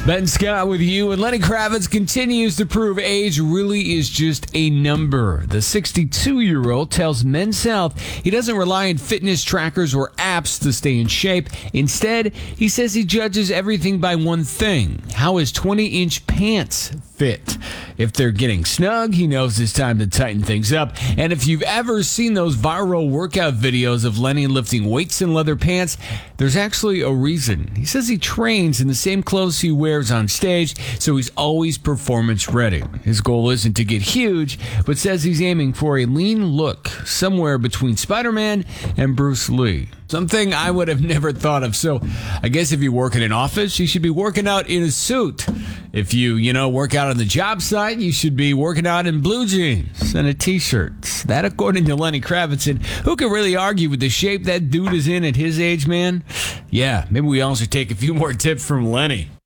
Ben Scott with you, and Lenny Kravitz continues to prove age really is just a number. The 62-year-old tells Men's Health he doesn't rely on fitness trackers or apps to stay in shape. Instead, he says he judges everything by one thing: how his 20-inch pants fit. If they're getting snug, he knows it's time to tighten things up. And if you've ever seen those viral workout videos of Lenny lifting weights in leather pants, there's actually a reason. He says he trains in the same clothes he wears on stage, so he's always performance ready. His goal isn't to get huge, but says he's aiming for a lean look, somewhere between Spider-Man and Bruce Lee. Something I would have never thought of. So I guess if you work in an office, you should be working out in a suit. If you work out on the job site, you should be working out in blue jeans and a t-shirt. That according to Lenny Kravitz. And who can really argue with the shape that dude is in at his age, man? Yeah, maybe we all should take a few more tips from Lenny.